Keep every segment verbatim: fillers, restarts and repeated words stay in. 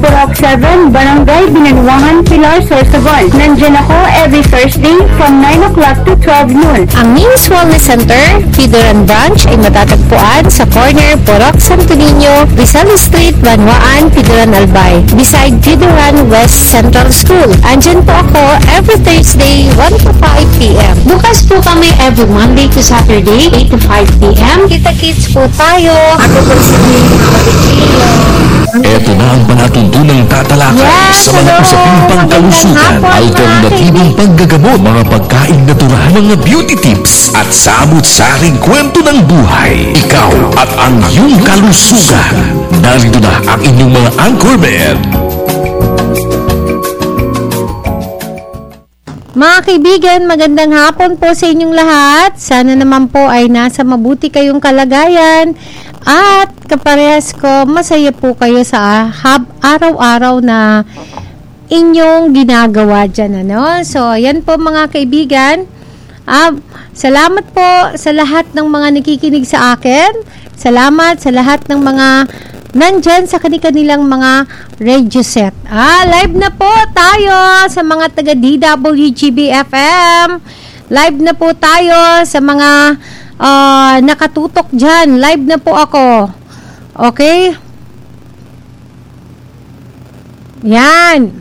Purok seven, Barangay Binanuangan, Pilar, Sorsogon. Nandiyan ako every Thursday from nine o'clock to twelve noon. Ang Mims Wellness Center, Fidoran Branch ay matatagpuan sa corner Purok Santo Niño, Rizal Street, Banwaan, Fidoran Albay, beside Fidoran West Central School. Andyan po ako every Thursday, one to five p.m. Bukas po kami every Monday to Saturday, eight to five p.m. Kita-kits po tayo. Ako po si Ito na ang palatuntunang tatalakay Yes, sa mga hello. usaping pangkalusugan, Magandang hapon, alternatibong paggagamot, mga pagkain natural, mga beauty tips, at samut-saring kwento ng buhay. Ikaw at ang iyong kalusugan. Narito na ang inyong mga anchorman. Mga kaibigan, magandang hapon po sa inyong lahat. Sana naman po ay nasa mabuti kayong kalagayan at kaparehas ko, masaya po kayo sa hab araw-araw na inyong ginagawa dyan, ano? So, yan po mga kaibigan. Ah, salamat po sa lahat ng mga nakikinig sa akin. Salamat sa lahat ng mga nandyan sa kanilang mga radio set. Ah, live na po tayo sa mga taga D W G B F M. Live na po tayo sa mga uh, nakatutok dyan. Live na po ako. Okay? Yan.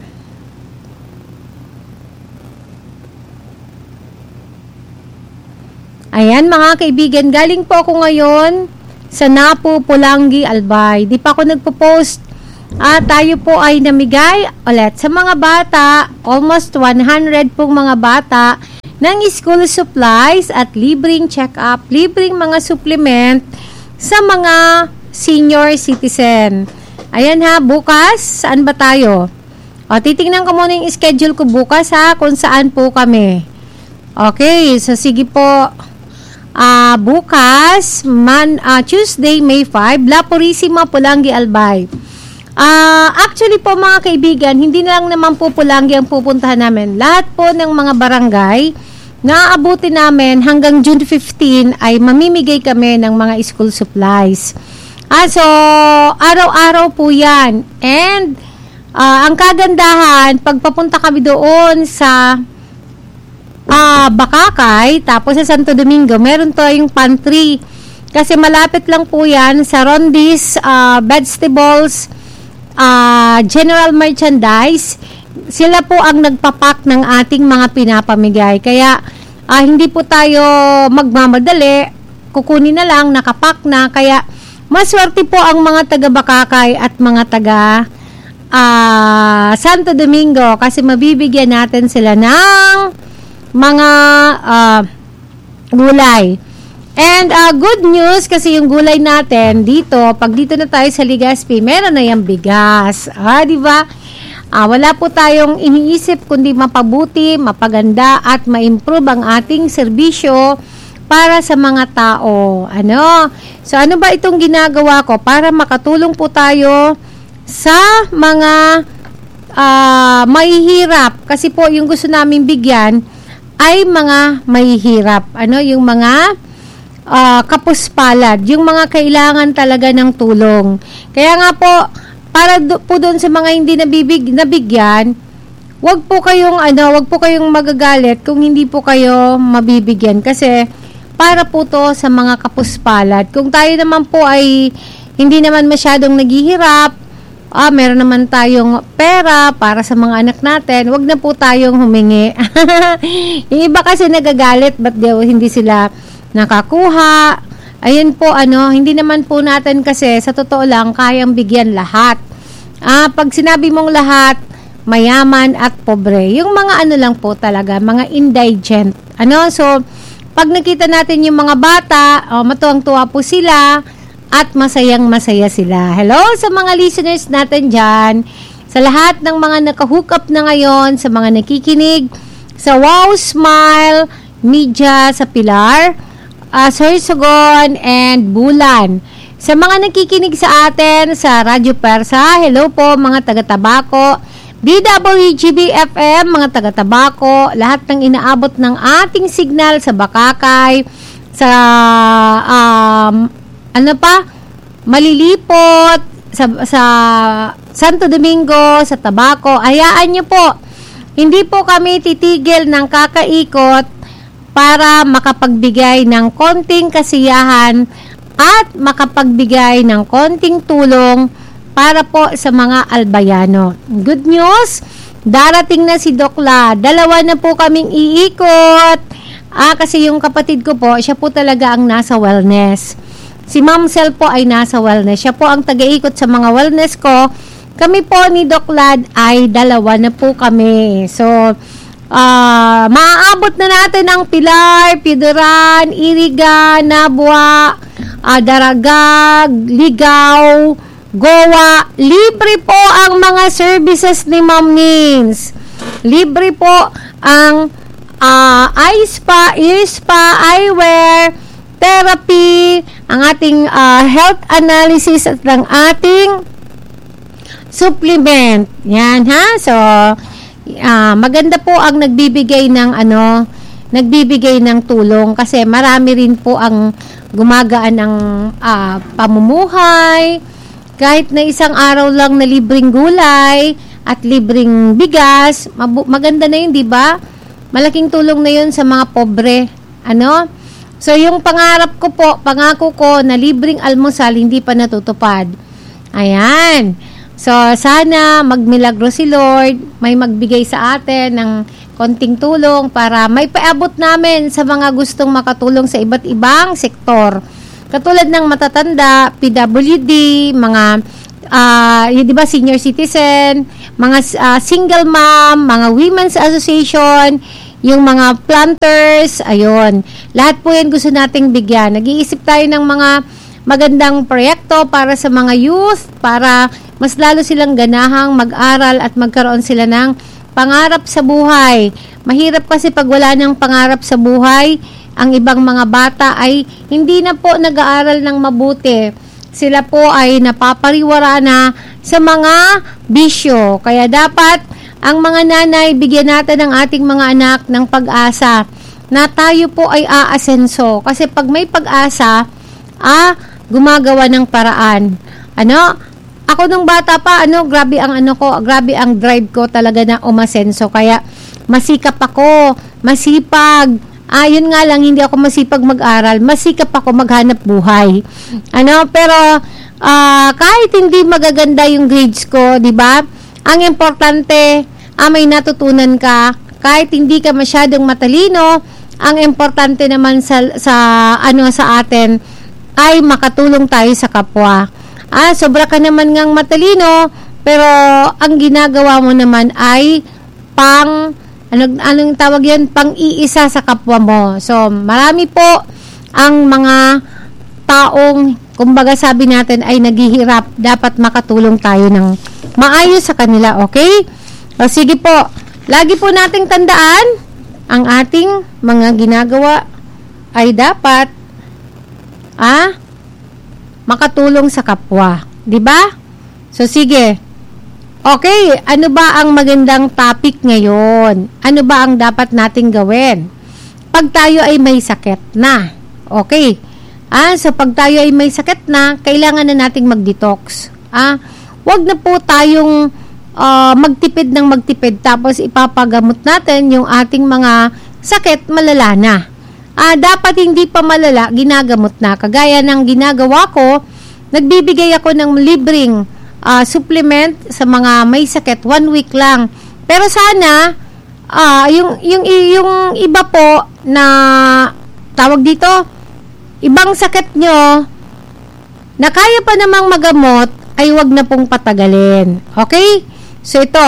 Ayan mga kaibigan, galing po ako ngayon sa Napu, Pulangi, Albay. Di pa ako nagpo-post. Ah, tayo po ay namigay ulit sa mga bata, almost one hundred pong mga bata ng school supplies at libreng check-up, libreng mga supplement sa mga senior citizen. Ayan ha, bukas, saan ba tayo? O, titingnan ko muna yung schedule ko bukas ha, kung saan po kami. Okay, so sige po. Uh, bukas, man, uh, Tuesday, May fifth, La Purisima, Pulangi, Albay. Uh, actually po mga kaibigan, hindi na lang naman po Pulangi ang pupuntahan namin. Lahat po ng mga barangay na aabutin namin hanggang June fifteenth ay mamimigay kami ng mga school supplies. Ah, so, araw-araw po yan. And, uh, ang kagandahan, pagpapunta kami doon sa uh, Bakakay, tapos sa Santo Domingo, meron tayong pantry. Kasi malapit lang po yan sa Rondis, uh, Vegetables, uh, General Merchandise. Sila po ang nagpapak ng ating mga pinapamigay. Kaya, uh, hindi po tayo magmamadali. Kukunin na lang, nakapak na. Kaya, maswerte po ang mga taga Bakakay at mga taga uh, Santo Domingo kasi mabibigyan natin sila ng mga uh, gulay. And uh, good news kasi yung gulay natin dito, pag dito na tayo sa Legazpi, meron na yung bigas. Ah, di ba? Ah, wala po tayong iniisip kundi mapabuti, mapaganda at ma-improve ang ating serbisyo para sa mga tao. Ano? So, ano ba itong ginagawa ko? Para makatulong po tayo sa mga uh, mahihirap. Kasi po, yung gusto namin bigyan ay mga mahihirap. Ano? Yung mga uh, kapuspalad. Yung mga kailangan talaga ng tulong. Kaya nga po, para do, po doon sa mga hindi nabibig, nabigyan, wag po kayong, ano, wag po kayong magagalit kung hindi po kayo mabibigyan. Kasi, para po to sa mga kapuspalad. Kung tayo naman po ay hindi naman masyadong naghihirap, ah, meron naman tayong pera para sa mga anak natin, wag na po tayong humingi. Yung iba kasi nagagalit, ba't daw hindi sila nakakuha? Ayun po, ano, hindi naman po natin kasi, sa totoo lang, kayang bigyan lahat. Ah, pag sinabi mong lahat, mayaman at pobre. Yung mga ano lang po talaga, mga indigent. Ano, so, pag nakita natin yung mga bata, oh, matuwang-tuwa po sila at masayang masaya sila. Hello sa mga listeners natin dyan, sa lahat ng mga naka-hook up na ngayon, sa mga nakikinig, sa Wow Smile Media sa Pilar, uh, Sorsogon, and Bulan. Sa mga nakikinig sa atin sa Radyo Persa, hello po mga taga-Tabaco, D W G B F M, mga taga-Tabaco, lahat ng inaabot ng ating signal sa Bakakay, sa um, ano pa, Malilipot, sa, sa Santo Domingo, sa Tabaco, hayaan nyo po. Hindi po kami titigil ng kakaikot para makapagbigay ng konting kasiyahan at makapagbigay ng konting tulong para po sa mga albayano. Good news, darating na si Dokla. Dalawa na po kaming iikot. Ah, kasi yung kapatid ko po, siya po talaga ang nasa wellness. Si Ma'am Sel po ay nasa wellness. Siya po ang taga-ikot sa mga wellness ko. Kami po ni Doc Lad ay dalawa na po kami. So, uh, maaabot na natin ang Pilar, Piduran, Iriga, Nabua, uh, Daragag, Ligaw, Goa. Libre po ang mga services ni Ma'am Nins. Libre po ang uh, eye spa, ear spa, eyewear, therapy, ang ating uh, health analysis at ang ating supplement. Yan ha. So, uh, maganda po ang nagbibigay ng ano, nagbibigay ng tulong kasi marami rin po ang gumagaan ng uh, pamumuhay. Kahit na isang araw lang na libreng gulay at libreng bigas, mabu- maganda na yun, di ba? Malaking tulong na yun sa mga pobre. Ano? So, yung pangarap ko po, pangako ko na libreng almusal, hindi pa natutupad. Ayan. So, sana magmilagro si Lord, may magbigay sa atin ng konting tulong para may paabot namin sa mga gustong makatulong sa iba't ibang sektor. Katulad ng matatanda, P W D, mga, uh, yun, di ba, senior citizen, mga uh, single mom, mga women's association, yung mga planters, ayun. Lahat po yan gusto nating bigyan. Nag-iisip tayo ng mga magandang proyekto para sa mga youth, para mas lalo silang ganahang mag-aral at magkaroon sila ng pangarap sa buhay. Mahirap kasi pag wala ng pangarap sa buhay, ang ibang mga bata ay hindi na po nag-aaral ng mabuti. Sila po ay napapariwara na sa mga bisyo. Kaya dapat ang mga nanay, bigyan natin ang ating mga anak ng pag-asa na tayo po ay aasenso. Kasi pag may pag-asa, ah, gumagawa ng paraan. Ano? Ako nung bata pa, ano, grabe ang ano ko, grabe ang drive ko talaga na umasenso. Kaya masikap ako, masipag. Ah, yun nga lang, hindi ako masipag mag-aral. Masikap ako maghanap buhay. Ano? Pero ah, kahit hindi magaganda yung grades ko, di ba? Ang importante, ah, may natutunan ka. Kahit hindi ka masyadong matalino, ang importante naman sa, sa ano sa atin ay makatulong tayo sa kapwa. Ah, sobra ka naman ngang matalino, pero ang ginagawa mo naman ay pang ano anong tawag 'yan, pang-iisa sa kapwa mo. So, marami po ang mga taong, kumbaga sabi natin, ay naghihirap. Dapat makatulong tayo ng maayos sa kanila, okay? O sige po, lagi po nating tandaan, ang ating mga ginagawa ay dapat ah, makatulong sa kapwa. Diba? So sige, okay, ano ba ang magandang topic ngayon? Ano ba ang dapat nating gawin? Pag tayo ay may sakit na, okay, ah, so pag tayo ay may sakit na, kailangan na nating mag-detox. Ah, wag na po tayong uh, magtipid ng magtipid tapos ipapagamot natin yung ating mga sakit, malala na. Ah, dapat hindi pa malala, ginagamot na. Kagaya ng ginagawa ko, nagbibigay ako ng libreng uh, supplement sa mga may sakit, one week lang. Pero sana, uh, yung, yung, yung iba po na, tawag dito, ibang sakit nyo, na kaya pa namang magamot, ay wag na pong patagalin. Okay? So ito,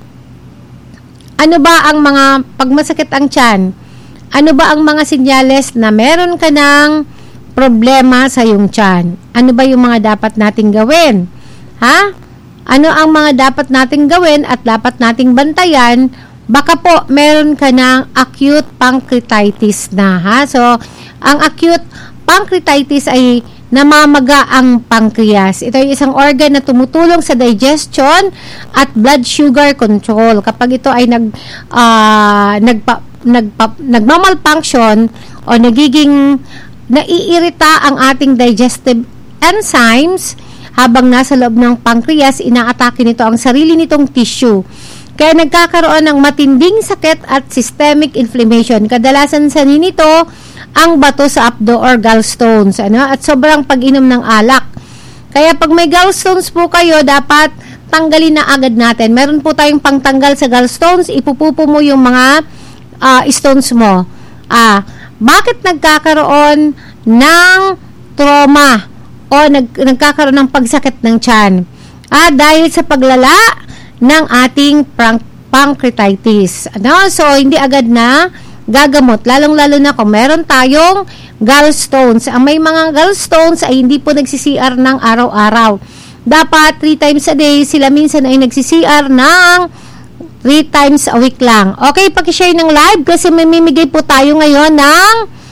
ano ba ang mga, pag masakit ang tiyan, ano ba ang mga sinyales na meron ka ng problema sa iyong tiyan? Ano ba yung mga dapat nating gawin? Ha? Ano ang mga dapat nating gawin at dapat nating bantayan? Baka po meron ka ng acute pancreatitis na, ha? So, ang acute pancreatitis ay namamaga ang pancreas. Ito ay isang organ na tumutulong sa digestion at blood sugar control. Kapag ito ay nag uh, nagpa, nagpa, nagmamalfunction o nagiging naiirita ang ating digestive enzymes, habang nasa loob ng pancreas, inaatake nito ang sarili nitong tissue. Kaya nagkakaroon ng matinding sakit at systemic inflammation. Kadalasan sa nito ang bato sa abdo or gallstones, ano? At sobrang pag-inom ng alak. Kaya pag may gallstones po kayo, dapat tanggalin na agad natin. Meron po tayong pangtanggal sa gallstones, ipupupo mo yung mga uh, stones mo. Ah, bakit nagkakaroon ng trauma o nag, nagkakaroon ng pagsakit ng tiyan? Ah, dahil sa paglala ng ating prank, pancreatitis. Ano? So, hindi agad na gagamot. Lalong-lalo na kung meron tayong gallstones. Ang may mga gallstones ay hindi po nagsi-C R ng araw-araw. Dapat three times a day. Sila minsan ay nagsi-C R ng three times a week lang. Okay, paki-share ng live kasi mamimigay po tayo ngayon ng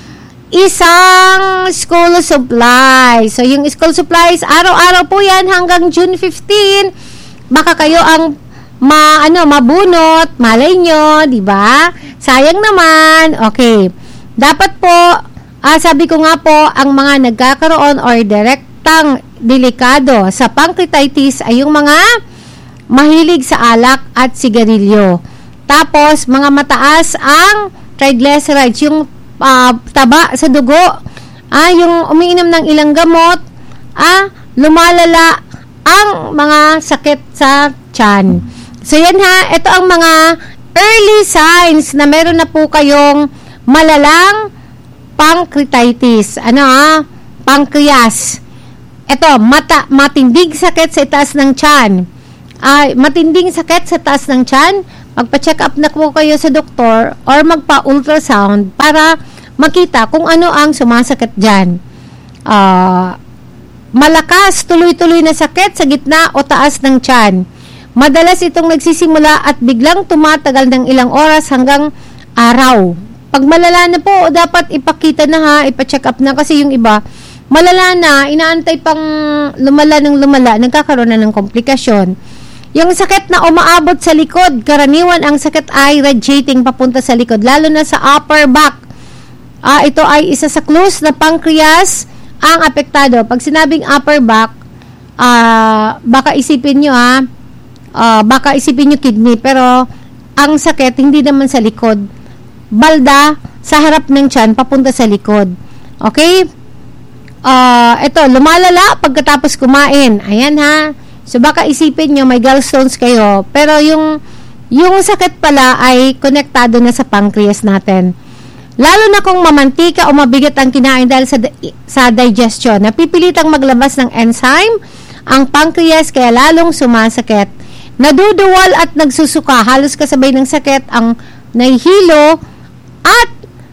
isang school supplies. So, yung school supplies, araw-araw po yan hanggang June fifteenth. Baka kayo ang ma, ano, mabunot, malay nyo, di ba? Sayang naman. Okay. Dapat po, ah, sabi ko nga po, ang mga nagkakaroon or direktang delikado sa pancreatitis ay yung mga mahilig sa alak at sigarilyo. Tapos, mga mataas ang triglycerides, yung uh, taba sa dugo, ah, yung umiinom ng ilang gamot, ah, lumalala ang mga sakit sa tiyan. So, yan ha, ito ang mga early signs na meron na po kayong malalang pancreatitis. Ano ha? Pancreas. Ito, mata, matinding sakit sa itaas ng tiyan. Ay, matinding sakit sa taas ng tiyan, magpa-check up na po kayo sa doktor or magpa-ultrasound para makita kung ano ang sumasakit dyan. Ah, uh, malakas, tuloy-tuloy na sakit sa gitna o taas ng tiyan. Madalas itong nagsisimula at biglang tumatagal ng ilang oras hanggang araw. Pag malala na po, dapat ipakita na ha, ipa-check up na kasi yung iba, malala na, inaantay pang lumala ng lumala, nagkakaroon na ng komplikasyon. Yung sakit na umaabot sa likod, karaniwan ang sakit ay radiating papunta sa likod, lalo na sa upper back. Ah, ito ay isa sa clues na pancreas ang apektado. Pag sinabing upper back, uh, baka isipin nyo ha, uh, baka isipin nyo kidney, pero ang sakit hindi naman sa likod. Balda sa harap ng tiyan, papunta sa likod. Okay? Uh, ito, lumalala pagkatapos kumain. Ayan ha. So baka isipin nyo may gallstones kayo, pero yung, yung sakit pala ay konektado na sa pancreas natin. Lalo na kung mamantika o mabigat ang kinain dahil sa, sa digestion. Napipilitang maglabas ng enzyme ang pancreas kaya lalong sumasakit. Naduduwal at nagsusuka. Halos kasabay ng sakit ang nahihilo at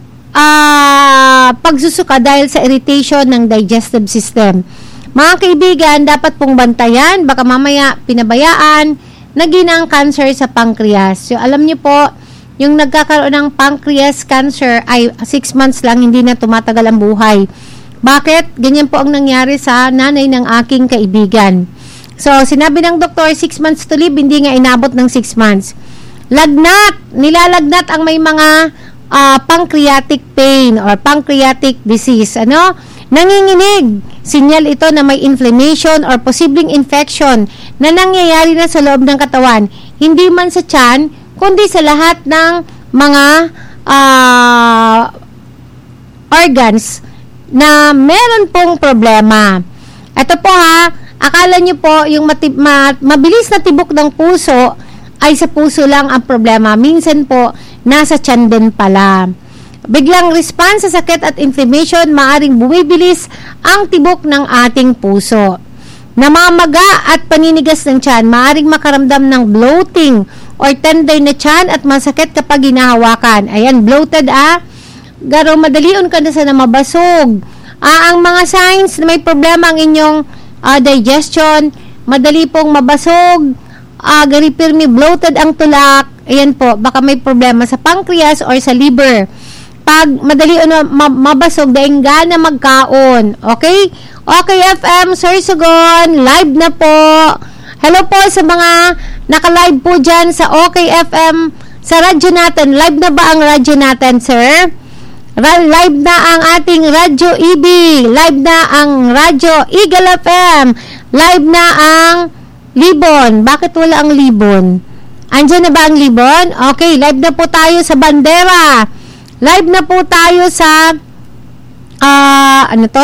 uh, pagsusuka dahil sa irritation ng digestive system. Mga kaibigan, dapat pong bantayan. Baka mamaya pinabayaan na ginang cancer sa pancreas. So alam niyo po, yung nagkakaroon ng pancreas cancer ay six months lang, hindi na tumatagal ang buhay. Bakit? Ganyan po ang nangyari sa nanay ng aking kaibigan. So, sinabi ng doktor, six months to live, hindi nga inabot ng six months. Lagnat! Nilalagnat ang may mga uh, pancreatic pain or pancreatic disease. Ano? Nanginginig. Sinyal ito na may inflammation or posibleng infection na nangyayari na sa loob ng katawan. Hindi man sa tiyan, kundi sa lahat ng mga uh, organs na meron pong problema. Ito po ha, akala nyo po yung matib- ma- mabilis na tibok ng puso ay sa puso lang ang problema. Minsan po, nasa tiyan din pala. Biglang response sa sakit at inflammation, maaring bumibilis ang tibok ng ating puso. Namamaga at paninigas ng tiyan, maaring makaramdam ng bloating or tender na tiyan at masakit kapag hinahawakan. Ayan, bloated ah. Garo, madalion ka na sa namabasog. Ah, ang mga signs na may problema ang inyong uh, digestion, madali pong mabasog, ah, garipirmi, bloated ang tulak. Ayan po, baka may problema sa pancreas or sa liver. Pag madali ano, mabasog, dahil gana magkaon. Okay? Okay, F M, Sir Sugon, live na po. Hello po sa mga naka-live po dyan sa OK F M, sa radyo natin. Live na ba ang radyo natin, sir? Live na ang ating Radyo E B. Live na ang Radyo Eagle F M. live na ang Libon. Bakit wala ang Libon? Andiyan na ba ang Libon? Okay, live na po tayo sa Bandera. Live na po tayo sa uh, ano to?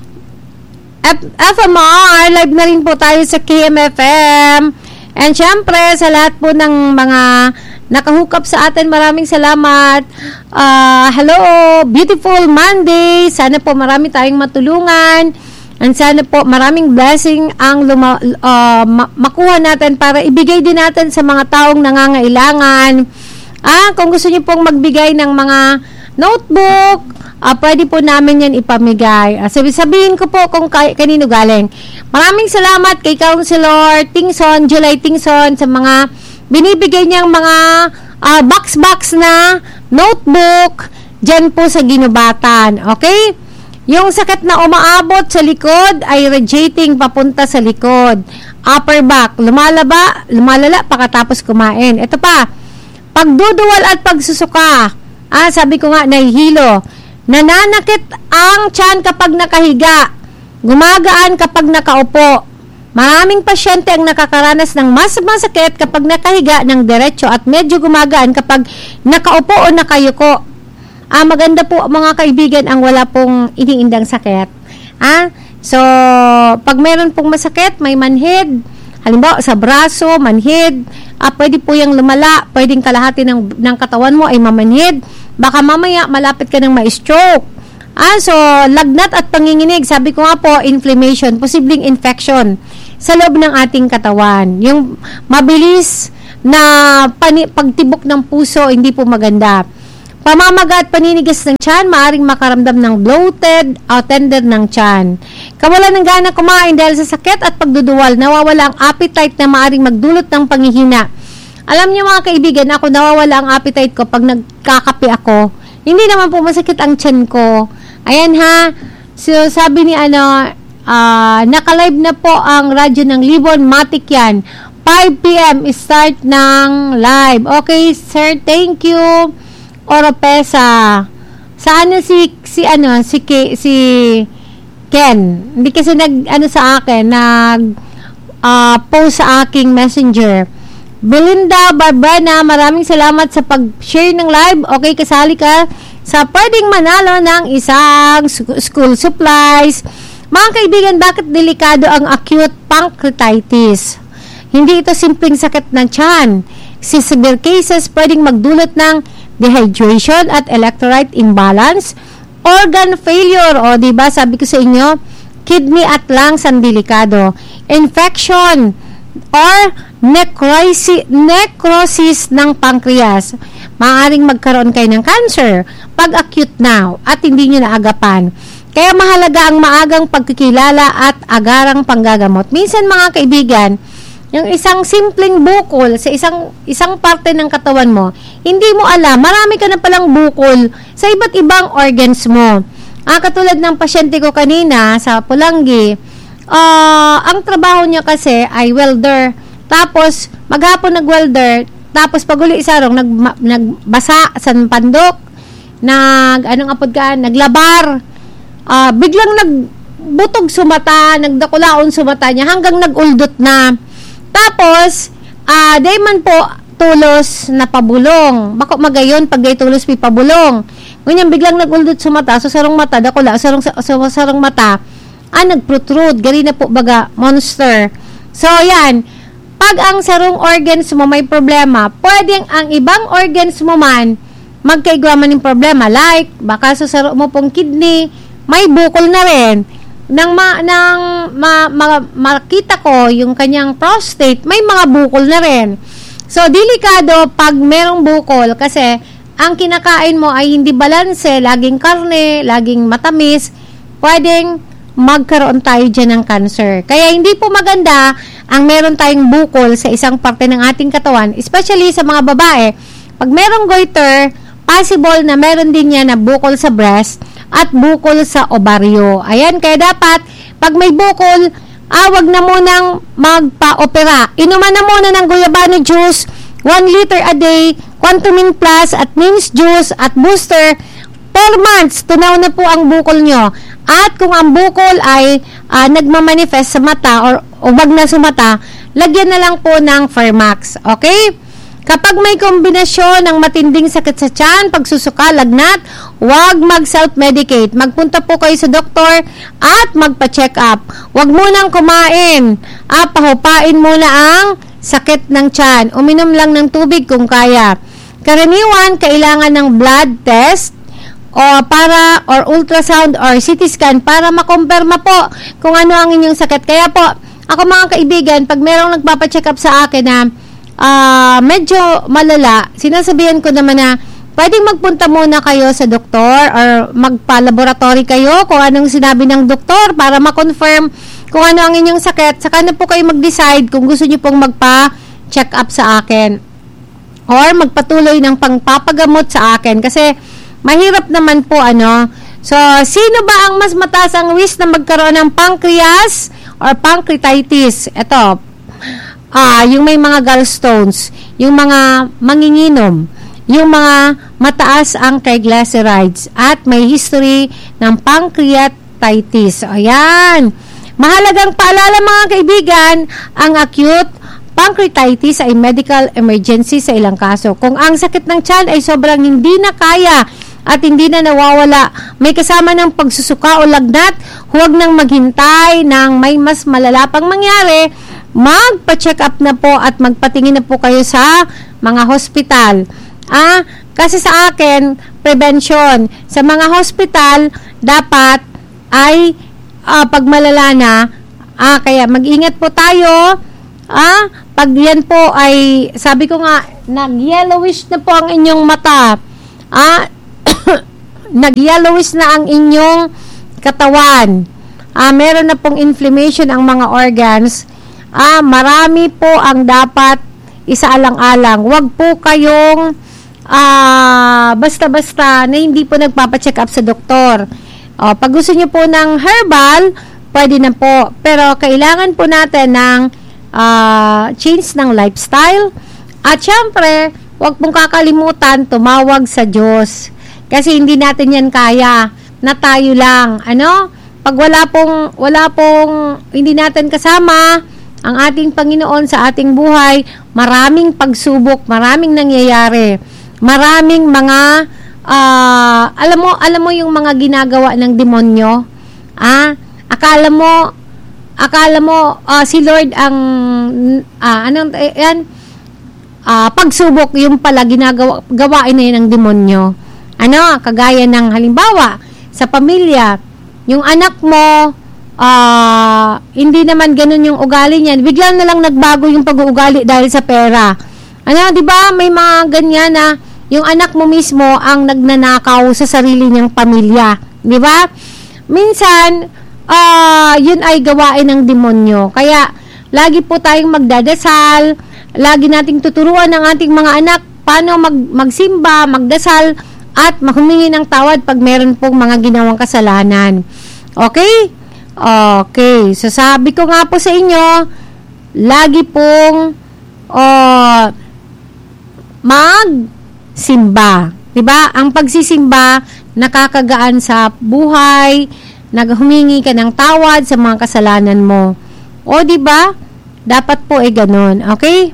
F- F M R. Live na rin po tayo sa K M F M. And syempre, sa lahat po ng mga nakahook up sa atin, maraming salamat. Uh, hello, beautiful Monday. Sana po marami tayong matulungan. And sana po maraming blessing ang luma, uh, ma- makuha natin para ibigay din natin sa mga taong nangangailangan. Ah, kung gusto niyo pong magbigay ng mga notebook, ah, pwede po namin yan ipamigay. Ah, sabi, sabihin ko po kung kay, kanino galing. Maraming salamat kay Councilor Tingson, July Tingson, sa mga binibigay niyang mga ah, box-box na notebook dyan po sa Ginubatan. Okay? Yung sakit na umaabot sa likod ay radiating papunta sa likod. Upper back, lumalaba, lumalala pagkatapos kumain. Ito pa, pagduduwal at pagsusuka. Ah, sabi ko nga, nahihilo. Nananakit ang tiyan kapag nakahiga. Gumagaan kapag nakaupo. Maraming pasyente ang nakakaranas ng mas masakit kapag nakahiga ng diretso at medyo gumagaan kapag nakaupo o nakayuko. Ah, maganda po mga kaibigan ang wala pong iniindang sakit. Ah, so pag meron pong masakit, may manhid, halimbawa sa braso, manhid, ah, pwede po yung lumala, pwedeng kalahati ng, ng katawan mo ay mamanhid. Baka mamaya malapit ka ng ma-stroke. Ah, so lagnat at panginginig, sabi ko nga po, inflammation, posibleng infection sa loob ng ating katawan. Yung mabilis na pani- pagtibok ng puso, hindi po maganda. Pamamaga at paninigas ng tiyan, maaring makaramdam ng bloated o tender ng tiyan. Kawalan ng gana kumain dahil sa sakit at pagduduwal, nawawala ang appetite na maaring magdulot ng panghihina. Alam niyo mga kaibigan, ako nawawala ang appetite ko pag nagkakape ako. Hindi naman po masakit ang tiyan ko. Ayan ha, so sabi ni ano, uh, nakalive na po ang radyo ng Libon, matik yan. five p.m. start ng live. Okay sir, thank you. Oropesa. Sa ano si si ano si K, si Ken. Hindi kasi nag ano sa akin, nag uh, post sa aking Messenger. Belinda Barbana, maraming salamat sa pag-share ng live. Okay, kasali ka sa pwedeng manalo ng isang school supplies. Mga kaibigan, bakit delikado ang acute pancreatitis? Hindi ito simpleng sakit ng tiyan. Si severe cases pwedeng magdulot ng dehydration at electrolyte imbalance, organ failure, o diba sabi ko sa inyo, kidney at lungs ang delikado, infection or necrosis, necrosis ng pancreas. Maaaring magkaroon kayo ng cancer pag acute na at hindi nyo naagapan. Kaya mahalaga ang maagang pagkikilala at agarang panggagamot. Minsan mga kaibigan, yung isang simpleng bukol sa isang isang parte ng katawan mo, hindi mo alam, marami ka na palang bukol sa iba't ibang organs mo. Ah, katulad ng pasyente ko kanina sa Pulangi, uh, ang trabaho niya kasi ay welder. Tapos, maghapon nag-welder, tapos pag uli isarong, nag, nagbasa sa pandok, nag, anong apod ka, naglabar, uh, biglang nagbutog sumata, nagdakulaon sumata niya, hanggang naguldot na. Tapos, uh, day man po, tulos na pabulong. Bako magayon, pag day tulos may pabulong. Ngunyan, biglang naguldot sa mata, so sarong mata, dakula, sarong, sarong, sarong mata, ah, nagprotrude, gali na po baga, monster. So, yan, pag ang sarong organs mo may problema, pwedeng ang ibang organs mo man, magkaigwaman ng problema. Like, baka sa sarong mo pong kidney, may bukol na rin. Nang ma, nang ma, ma, makita ko yung kanyang prostate, may mga bukol na rin. So, delikado pag merong bukol kasi ang kinakain mo ay hindi balanse, laging karne, laging matamis, pwedeng magkaroon tayo dyan ng cancer. Kaya hindi po maganda ang meron tayong bukol sa isang parte ng ating katawan, especially sa mga babae. Pag merong goiter, possible na meron din yan na bukol sa breast at bukol sa ovaryo. Ayan, kaya dapat, pag may bukol, awag na munang magpa-opera. Inuman na muna ng guyabano juice, one liter a day, Quantumin Plus at Mims juice at booster, four months, tunaw na po ang bukol nyo. At kung ang bukol ay uh, nagmamanifest sa mata or, o wag na sa mata, lagyan na lang po ng Fermax. Okay? Kapag may kombinasyon ng matinding sakit sa tiyan, pagsusuka, lagnat, huwag mag-self-medicate. Magpunta po kayo sa doktor at magpa-check up. Huwag munang kumain. Ah, pahupain muna ang sakit ng tiyan. Uminom lang ng tubig kung kaya. Karaniwan, kailangan ng blood test o para or ultrasound or C T scan para makumpirma po kung ano ang inyong sakit. Kaya po, ako mga kaibigan, pag merong nagpapacheck up sa akin na uh, medyo malala, sinasabihan ko naman na pwedeng magpunta muna kayo sa doktor or magpa-laboratory kayo kung anong sinabi ng doktor para ma-confirm kung ano ang inyong sakit. Saka na po kayo mag-decide kung gusto nyo pong magpa-check up sa akin or magpatuloy ng pangpapagamot sa akin kasi mahirap naman po ano. So, sino ba ang mas mataas ang risk na magkaroon ng pancreas or pancreatitis? Ito, ah, yung may mga gallstones, yung mga manginginom, yung mga mataas ang triglycerides at may history ng pancreatitis. Ayan. Mahalagang paalala mga kaibigan, ang acute pancreatitis ay medical emergency sa ilang kaso. Kung ang sakit ng tiyan ay sobrang hindi na kaya at hindi na nawawala, may kasama ng pagsusuka o lagnat, huwag nang maghintay ng may mas malala pang mangyari, magpa-check up na po at magpatingin na po kayo sa mga hospital. Ah, kasi sa akin, prevention. Sa mga hospital, dapat ay uh, pag malala na, ah, kaya mag-ingat po tayo. Ah, pag yan po ay, sabi ko nga, nag-yellowish na po ang inyong mata. Ah, nag-yellowish na ang inyong katawan. Ah, meron na pong inflammation ang mga organs. Ah, marami po ang dapat isaalang-alang. Huwag po kayong ah, basta-basta na hindi po nagpapacheck up sa doktor. O, pag gusto nyo po ng herbal, pwede na po. Pero kailangan po natin ng Uh, change ng lifestyle at syempre huwag pong kakalimutan tumawag sa Diyos kasi hindi natin yan kaya na tayo lang ano pag wala pong wala pong hindi natin kasama ang ating Panginoon sa ating buhay, maraming pagsubok, maraming nangyayari, maraming mga uh, alam mo alam mo yung mga ginagawa ng demonyo. Ah, akala mo Akala mo uh, si Lord ang uh, anong eh, yan uh, pagsubok yung pala ginagawa gawain na yun ng demonyo. Ano, kagaya ng halimbawa sa pamilya, yung anak mo uh, hindi naman ganun yung ugali niyan. Biglang na lang nagbago yung pag-uugali dahil sa pera. Ano, 'di ba? May mga ganyan na yung anak mo mismo ang nagnanakaw sa sarili niyang pamilya, 'di ba? Minsan Ah, uh, yun ay gawain ng demonyo. Kaya, lagi po tayong magdadasal, lagi nating tuturuan ng ating mga anak paano mag, magsimba, magdasal, at humingi ng tawad pag meron pong mga ginawang kasalanan. Okay? Okay. So, sabi ko nga po sa inyo, lagi pong uh, magsimba. Diba? Ang pagsisimba, nakakagaan sa buhay, naghumingi ka ng tawad sa mga kasalanan mo. O, di ba? Dapat po ay ganun. Okay?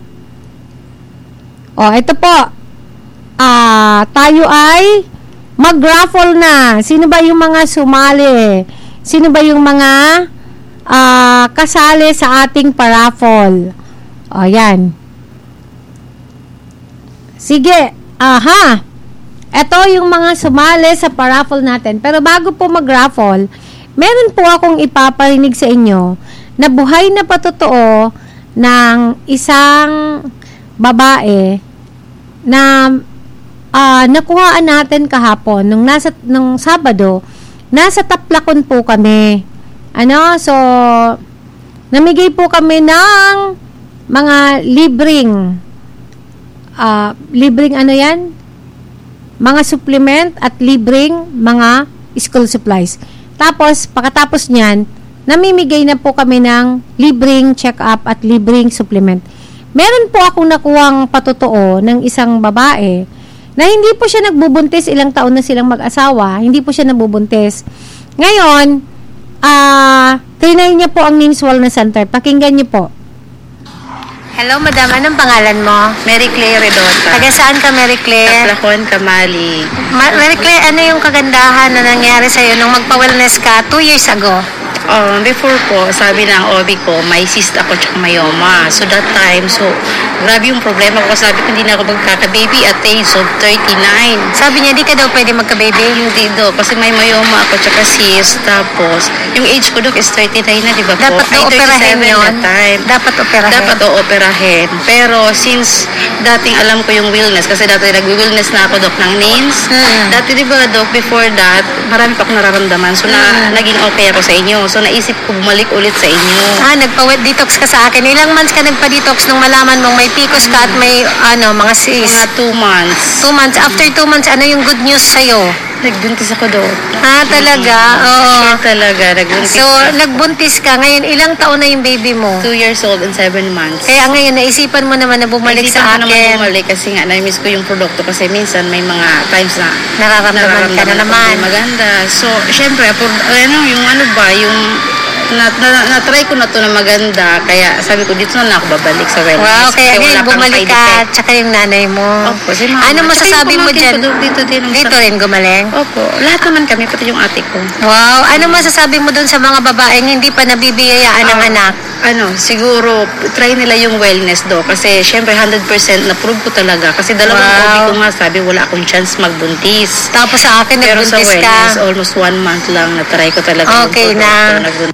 O, ito po. Ah, tayo ay mag-raffle na. Sino ba yung mga sumali? Sino ba yung mga ah, kasali sa ating paraffle? O, yan. Sige. Aha. Ito yung mga sumali sa paraffle natin. Pero bago po mag-raffle, meron po akong ipaparinig sa inyo na buhay na patotoo ng isang babae na uh, nakuhaan natin kahapon nung nasa nung Sabado. Nasa Taplakon po kami. Ano? So, namigay po kami ng mga libreng uh, libreng ano yan? Mga supplement at libreng mga school supplies. Tapos, pagkatapos niyan, namimigay na po kami ng libreng check-up at libreng supplement. Meron po akong nakuhang patotoo ng isang babae na hindi po siya nagbubuntis, ilang taon na silang mag-asawa, hindi po siya nabubuntis. Ngayon, ah, uh, trinay niya po ang Nins Wellness Center. Pakinggan niyo po. Hello, madam. Anong pangalan mo? Mary Claire Redota. Taga saan ka, Mary Claire? Taplacon, Kamali. Ma- Mary Claire, ano yung kagandahan na nangyari sa'yo nung magpa-wellness ka two years ago? Um, before po, sabi ng O B ko, may cyst ako tsaka myoma. So that time, so grabe yung problema ko. Sabi ko, hindi na ako magkaka-baby at age of thirty-nine. Sabi niya, di ka daw pwede magka-baby? Hindi daw, kasi may myoma ako tsaka cyst. Tapos, yung age ko, Dok, is thirty-nine na, di ba po? Dapat daw operahin yun? Time. Dapat operahin? Dapat daw operahin. Pero since dating alam ko yung wellness, kasi dati nag-wellness na ako, Dok, ng Nins. Hmm. Dati, di ba, Dok, before that, marami pa akong nararamdaman. So, na, Hmm. naging okay ako sa inyo. So, naisip ko bumalik ulit sa inyo. Ah, nagpa-detox ka sa akin. Ilang months ka nagpa-detox nung malaman mong may P C O S ka at may, ano, mga cyst? Mga two months. Two months. After two months, ano yung good news sa'yo? Nagbuntis ako, Dok. Ah, talaga? Oo. Sure talaga, nagbuntis. So, nagbuntis ka. Ngayon, ilang taon na yung baby mo? Two years old and seven months. Kaya ngayon, naisipan mo naman na bumalik Naisipan sa ko naman akin. bumalik kasi nga, na-miss ko yung produkto kasi minsan may mga times na Nararamdaman ka na ko naman. hindi maganda. So, syempre, por, ano, yung ano ba, yung na, na, na-try ko na to na maganda, kaya sabi ko, dito na, na ako babalik sa wellness. Wow, kaya Kasi ngayon, wala pang bumalik side ka, effect. tsaka yung nanay mo. Opo, si mama. Ano Tsaka masasabi yung mo pamangkin dyan? ko, Dok, dito din. ang Dito sa- rin gumaling? Opo, lahat naman kami, pati yung ate ko. Wow, ano masasabi mo dun sa mga babaeng hindi pa nabibiyayaan ng Ah, anak? Ano, siguro, try nila yung wellness do. Kasi, syempre, one hundred percent na-prove ko talaga. Kasi dalawang Wow. O B ko nga, sabi, wala akong chance magbuntis. Tapos sa akin, Pero sa nagbuntis ka. wellness, almost one month lang, na-try ko talaga. Okay yung na. produkto, nagbuntis.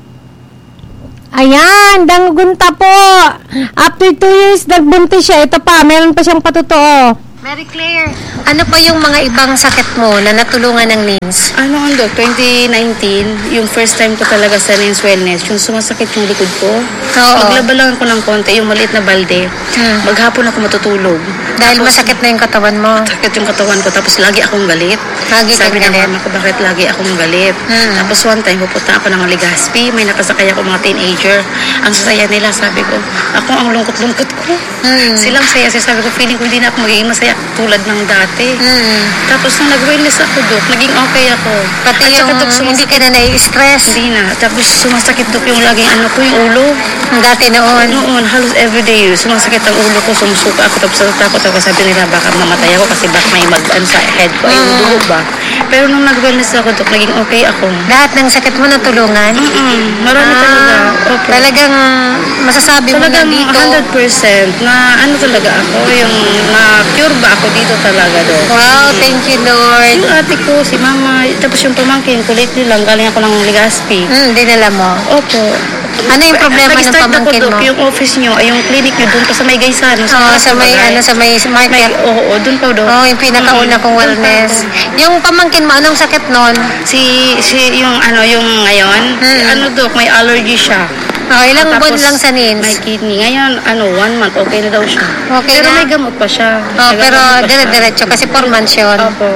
Ayan, danggunta po. After two years, nagbuntis siya. Ito pa, meron pa siyang patotoo. Mary Claire, ano pa yung mga ibang sakit mo na natulungan ng Nins? Ano ang Dok, twenty nineteen, yung first time ko talaga sa Nins Wellness, yung sumasakit yung likod ko. Oo. Maglaba lang ako ng konti, yung maliit na balde. Hmm. Maghapon ako matutulog. Dahil Tapos, masakit na yung katawan mo. sakit yung katawan ko, tapos lagi akong galit. Lagi kang Sabi ng galit. mama ko, bakit lagi akong galit? Hmm. Tapos one time, pupunta ako ng Legazpi, may nakasakay ako mga teenager. Ang saya nila, sabi ko, ako ang lungkot-lungkot ko. Hmm. Silang saya, siya sabi ko, feeling ko hindi na ako magiging masaya tulad ng dati. Hmm. Tapos nung nag-wellness ako, Dok, naging okay ako. Pati At yung saka, Dok, hindi sumasakit. ka na nai-stress. Hindi na. Tapos sumasakit, Dok, yung laging ano ko, yung ulo. Dati noon. Noon, halos everyday, sumasakit ang ulo ko, sumusuka ako, tapos natakot ako, sabi nila, baka mamatay ako kasi baka may mag-an sa head ko, ay yung dugo ba. Pero nung nag-wellness ako, Dok, naging okay ako. Lahat ng sakit mo natulungan? Mm-mm, marami Ah, talaga. Opo. Talagang masasabi mo na Talagang dito. one hundred percent na ano talaga ako, yung na-cure ba ako dito talaga, Dok. Wow, thank you, Lord. Yung ate ko, si mama, tapos yung pamangkin ko, lately lang, galing ako ng Legazpi. Hmm, dinala mo. Opo. Ano yung problema ng Nag-start pamangkin ako, Dok, mo? yung office nyo, ay yung clinic nyo, doon pa sa may Gaisano. Oo, sa may, ano, sa may May, market. oo, oo, doon pa, Dok. Oh, yung pinakauna Mm, kong doon pa wellness. ako. Yung pamangkin mo, anong sakit nun? Si, si, yung ano, yung ngayon, Mm. ano, Dok, may allergy siya. Oh, ilang Tapos, buwan lang sa Nins? May kidney. Ngayon, ano, one month, okay na daw siya. Okay pero na? may gamot pa siya. Oh, May pero gamot pa siya. dire-diretso kasi four months yun. Opo.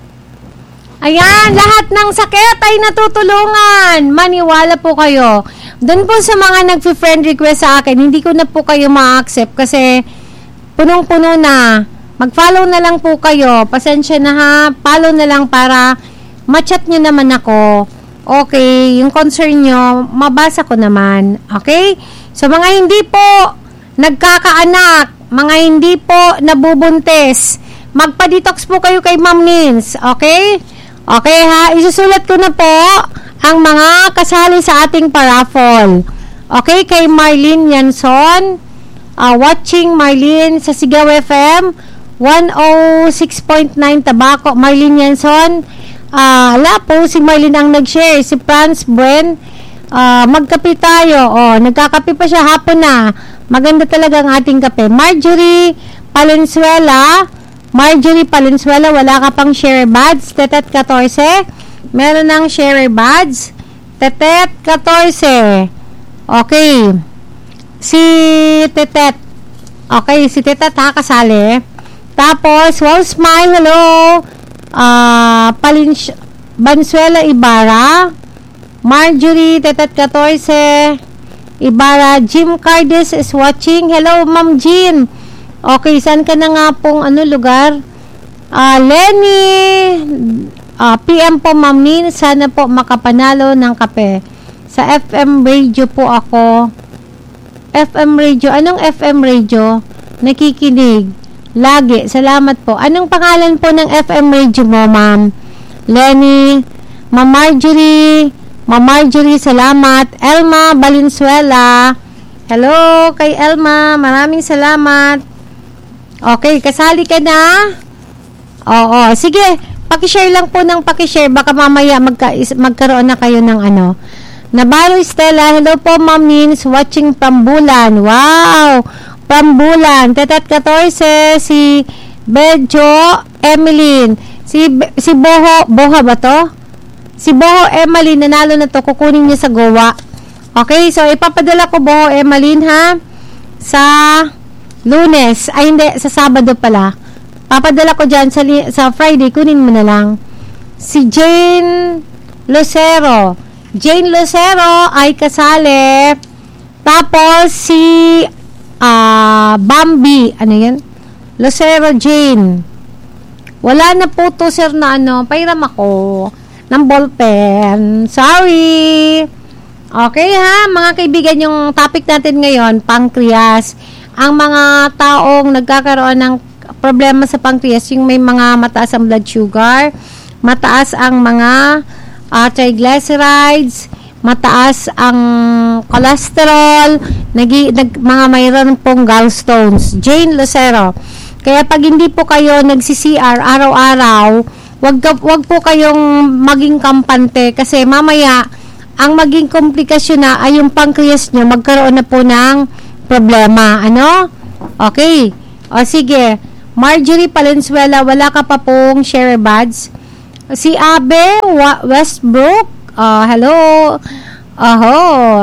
Ayan, lahat ng sakit ay natutulungan. Maniwala po kayo. Doon po sa mga nag-friend request sa akin, hindi ko na po kayo ma-accept kasi punong-puno na. Mag-follow na lang po kayo. Pasensya na ha. Follow na lang para ma-chat nyo naman ako. Okay, yung concern nyo, mabasa ko naman. Okay? So, mga hindi po nagkakaanak, mga hindi po nabubuntis, magpa-detox po kayo kay Ma'am Nins. Okay? Okay ha? Isusulat ko na po ang mga kasali sa ating paraffol. Okay? Kay Marlene Yanson, uh, watching Marlene sa Sigaw F M, one oh six point nine Tabaco. Marlene Yanson, uh, wala po, si Marlene ang nag-share. Si Franz Buen, uh, magkape tayo. Oh, nagkakape pa siya hapon na. Maganda talaga ang ating kape. Marjorie Palenzuela, Marjorie Palenzuela, wala ka pang share badge. Tetet fourteen, meron ng share badge. Tetet fourteen. Okay. Si Tetet. Okay, si Tetet ha, kasali. Tapos, wow, smile, hello. Uh, Palins Bansuela Ibarra. Marjorie Tetet fourteen. Ibarra. Jim Cardes is watching. Hello, Ma'am Jean. Okay, saan ka na nga pong ano lugar? Uh, Lenny, uh, P M po Ma'am Nin, sana po makapanalo ng kape. Sa F M radio po ako. F M radio, anong F M radio? Nakikinig. Lagi, salamat po. Anong pangalan po ng F M radio mo, Ma'am? Lenny, Ma'am Marjorie, Ma'am Marjorie, salamat. Elma Valenzuela, hello kay Elma, maraming salamat. Okay, kasali ka na? Oo, sige, pakishare lang po ng pakishare, baka mamaya magka, magkaroon na kayo ng ano. Navarro Stella, hello po Ma'am Nins, watching from Bulan. Wow, from Bulan. Tetat fourteen, si Bejo Emeline, si si Boho, Boha ba to? Si Boho Emeline, nanalo na to, kukunin niya sa Goa. Okay, so ipapadala ko Boho Emeline ha, sa Lunes, ay hindi, sa Sabado pala. Papadala ko dyan sa, sa Friday, kunin mo na lang. Si Jane Lucero. Jane Lucero ay kasali. Tapos si uh, Bambi. Ano yan? Lucero Jane. Wala na po to, sir, na ano. Pairam ako ng ballpen. Sorry. Okay ha, mga kaibigan, yung topic natin ngayon, pancreas. Ang mga taong nagkakaroon ng problema sa pancreas, yung may mga mataas ang blood sugar, mataas ang mga uh, triglycerides, mataas ang cholesterol, nagi, nag, mga mayroon pong gallstones. Jane Lucero. Kaya pag hindi po kayo nagsi-C R araw-araw, wag, wag po kayong maging kampante kasi mamaya ang maging komplikasyon na ay yung pancreas nyo magkaroon na po ng problema. Ano? Okay. O sige. Marjorie Valenzuela, wala ka pa pong share buds. Si Abe Westbrook, uh, hello. Aho,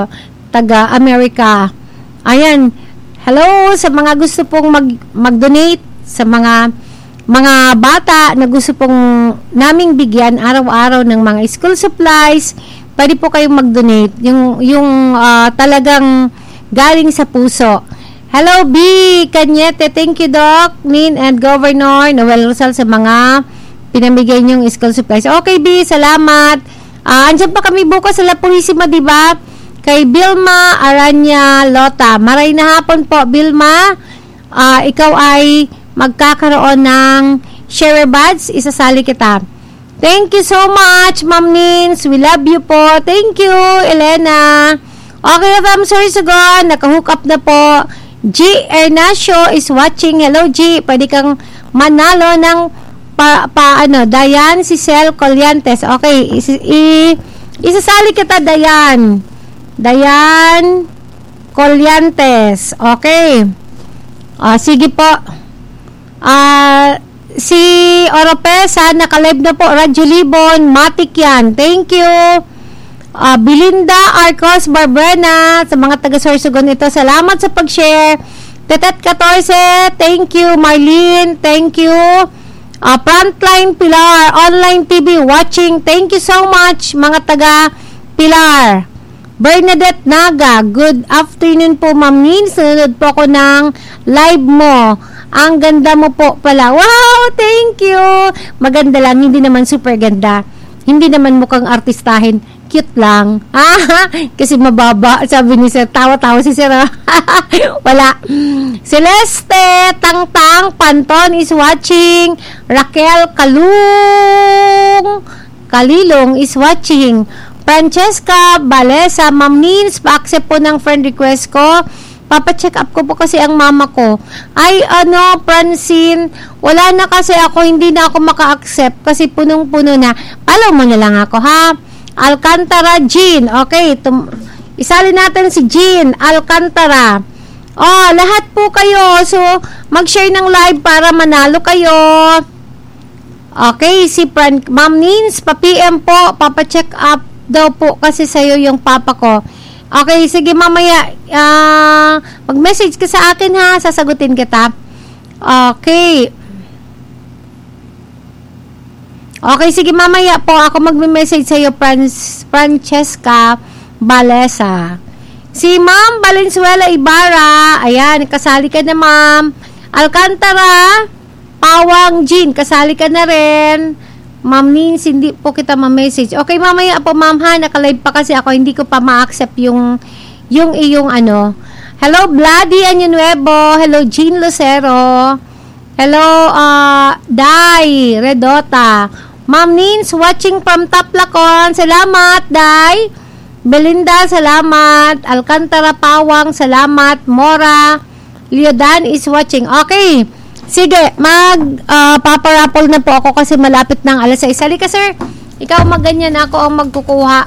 taga America. Ayan. Hello sa mga gusto pong mag mag-donate, sa mga mga bata na gusto pong naming bigyan araw-araw ng mga school supplies. Pwede po kayong mag-donate. Yung yung uh, talagang galing sa puso. Hello, B. Cañete. Thank you, Doc, Nin, and Governor Noel Rosal sa mga pinamigay niyong school supplies. Okay, B. Salamat. Uh, andyan pa kami bukas sa La Purísima, di ba? Kay Bilma Aranya Lota. Maray na hapon po, Bilma. Uh, ikaw ay magkakaroon ng share buds. Isasali kita. Thank you so much, Ma'am Nins. We love you po. Thank you, Elena. Okay, I'm sorry, Sugon. Nakahook up na po. G. Ernacio is watching. Hello, G. Pwede kang manalo ng pa, pa ano, Dayan Cicel Colliantes. Okay, is, i, isasali kita, Dayan. Dayan Colliantes. Okay. Uh, sige po. Ah, uh, si Oropesa, nakalive na po. Radyo Libon, matik yan. Thank you. Uh, Belinda Arcos Barbrena, sa mga taga-Sorsogon ito, salamat sa pag-share. Tetet fourteen, thank you. Marlene, thank you. Uh, Frontline Pilar, online T V watching, thank you so much, mga taga-Pilar. Bernadette Naga, good afternoon po, Ma'am Nin. Sunod po ako ng live mo. Ang ganda mo po pala. Wow, thank you. Maganda lang, hindi naman super ganda. Hindi naman mukhang artistahin. Cute lang. Ah, kasi mababa. Sabi ni Sir, tawa-tawa si Sir. Wala. Celeste Tangtang Panton is watching. Raquel Kalung Kalilong is watching. Francesca Balesa, Ma'am Nins, pa-accept po ng friend request ko. Papa-check up ko po kasi ang mama ko. Ay, ano, Francine, wala na kasi ako, hindi na ako maka-accept kasi punong-puno na. Follow mo na lang ako, ha? Alcantara Jean. Okay, tum- isali natin si Jean Alcantara. Oh, lahat po kayo. So, mag-share ng live para manalo kayo. Okay, si Fran- Ma'am Nins, pa-P M po, papa-check up daw po kasi sa'yo yung papa ko. Okay, sige mamaya, uh, mag-message ka sa akin ha, sasagutin kita. Okay. Okay, sige mamaya po, ako mag-message sa'yo, Fran- Francesca Balesa. Si Ma'am Valenzuela Ibarra, ayan, kasali ka na Ma'am. Alcantara, Pawang Jean, kasali ka na rin. Ma'am Nins, hindi po kita ma-message. Okay, mamaya po, ma'am ha, nakalive pa kasi ako, hindi ko pa ma-accept yung, yung iyong ano. Hello, Bloody Año Nuevo. Hello, Jean Lucero. Hello, uh, Dai Redota. Ma'am Nins, watching from Taplacon. Salamat, Dai. Belinda, salamat. Alcantara Pawang, salamat. Mora Leodan is watching. Okay. Sige, mag uh, paparapol na po ako kasi malapit ng alas sais. Halika, sir. Ikaw magganyan, ako ang magkukuha.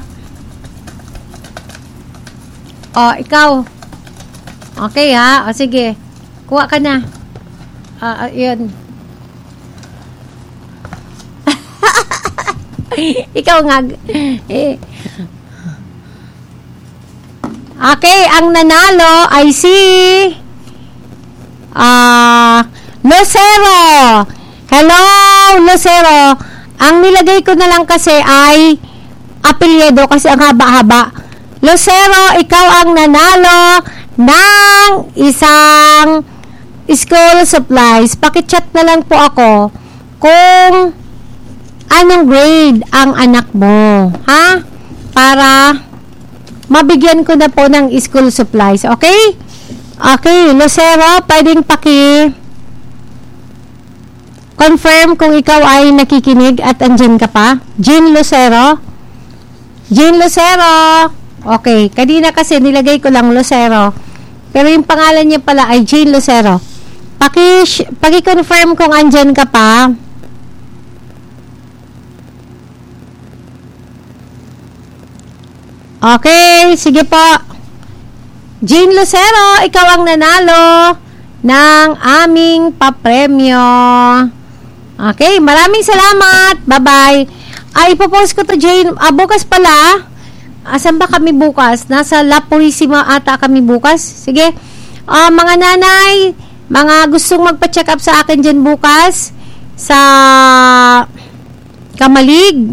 O, ikaw. Okay, ha? O, sige. Kuha ka na. Ah, uh, yun. Ikaw nga. Eh. Okay, ang nanalo ay si Ah... Uh, Lucero. Hello, Lucero. Ang nilagay ko na lang kasi ay apelyido kasi ang haba-haba. Lucero, ikaw ang nanalo ng isang school supplies. Paki-chat na lang po ako kung anong grade ang anak mo. Ha? Para mabigyan ko na po ng school supplies. Okay? Okay, Lucero, pwedeng paki confirm kung ikaw ay nakikinig at andyan ka pa. Jean Lucero. Jean Lucero. Okay, kanina kasi nilagay ko lang Lucero. Pero yung pangalan niya pala ay Jean Lucero. Paki, paki-confirm kung andyan ka pa. Okay, sige po. Jean Lucero, ikaw ang nanalo ng aming papremyo. Okay, maraming salamat. Bye-bye. Ay, ipopost ko to, Jane. Ah, bukas pala. Asan ba kami bukas? Nasa La Purisima ata kami bukas. Sige. Ah, mga nanay, mga gustong magpa-check up sa akin dyan bukas sa Kamalig.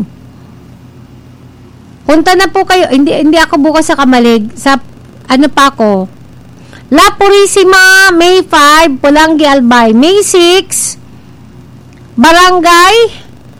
Punta na po kayo. Hindi, hindi ako bukas sa Kamalig. Sa, ano pa ako? La Purisima, May five, Pulangi, Albay. May six, Barangay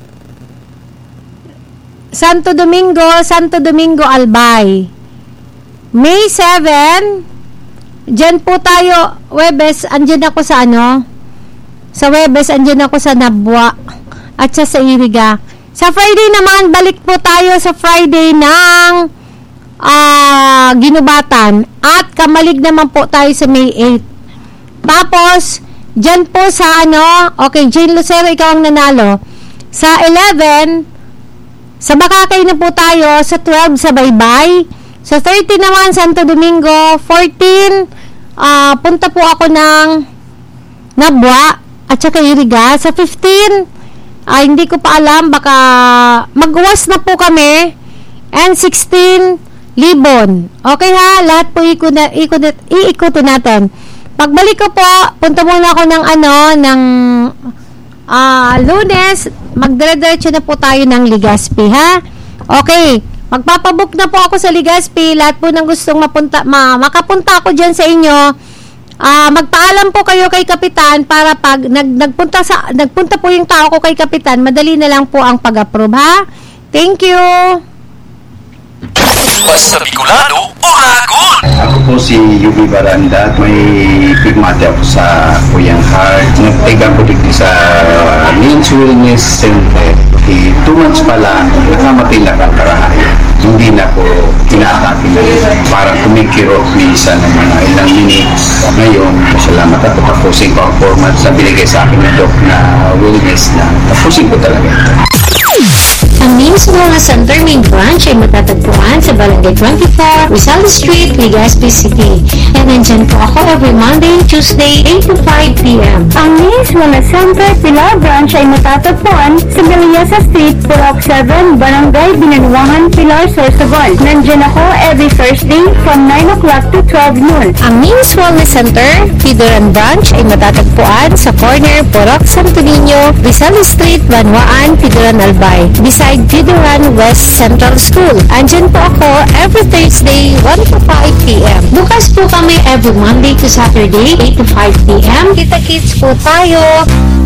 Santo Domingo, Santo Domingo, Albay. May seven, dyan po tayo, Webes, andyan ako sa ano? Sa Webes, andyan ako sa Nabwa at sa sa Iriga. Sa Friday naman, balik po tayo sa Friday ng uh, Ginubatan. At Kamalig naman po tayo sa May eight. Tapos, dyan po sa ano, okay, Jane Lucero, ikaw ang nanalo. Sa eleven, sa Bakakay na po tayo. Sa twelve, sa Baybay. Sa thirteen naman, Santo Domingo. fourteen, uh, punta po ako ng Nabwa at saka Iriga. Sa fifteen, uh, hindi ko pa alam, baka magwas na po kami. And sixteen, Libon. Okay ha, lahat po ikot na, ikot, iikutin natin. Pagbalik ko po, punta muna ako ng ano, ng uh, Lunes, magdire-diretso na po tayo ng Legazpi, ha? Okay, magpapabook na po ako sa Legazpi, lahat po ng gustong mapunta, ma, makapunta ako dyan sa inyo, uh, magpaalam po kayo kay Kapitan para pag nag, nagpunta, sa, nagpunta po yung tao ko kay Kapitan, madali na lang po ang pag-approve, ha? Thank you! Basta Bicolano o Ragon. Ako po si Yubi Baranda at may pigmate ako sa Kuyang Heart. Nagtigang ko dito sa Nins Wellness Center. E, two months pa lang, nakamatay na ang karahayan. Hindi na ko tinatake na parang kumikirot minsan ng mga ilang minutes. Ngayon, salamat at tapusin ko ang format sa binigay sa akin ng doc na wellness na tapusin ko talaga ito. Ang Nins Wellness Center main branch ay matatagpuan sa Barangay twenty-four, Rizal Street, Legazpi City. And nandyan po ako every Monday, Tuesday, eight to five p.m. Ang Nins Wellness Center Pilar Branch ay matatagpuan sa Galiasa Street, Purok seven, Barangay Binanuangan, Pilar, Sorsogon. Nandyan ako every Thursday from nine o'clock to twelve noon. Ang Nins Wellness Center, Pidoran Branch ay matatagpuan sa corner Purok Santo Niño, Rizal Street, Banwaan, Pidoran, Albay. Beside Pidoran West Central School. Andyan po ako every Thursday, one to five p.m. Bukas po kami every Monday to Saturday, eight to five p.m. Kita-kits po tayo.